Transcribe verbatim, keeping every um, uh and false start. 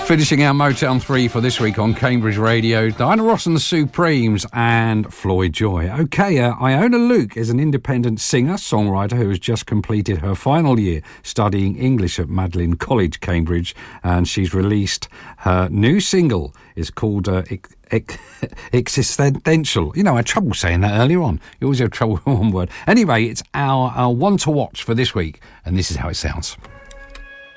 Finishing our Motown three for this week on Cambridge Radio, Diana Ross and the Supremes and Floyd Joy. OK, uh, Iona Luke is an independent singer-songwriter who has just completed her final year studying English at Magdalen College, Cambridge, and she's released her new single. It's called uh, Ex- Ex- Existential. You know, I had trouble saying that earlier on. You always have trouble with one word. Anyway, it's our, our one to watch for this week, and this is how it sounds.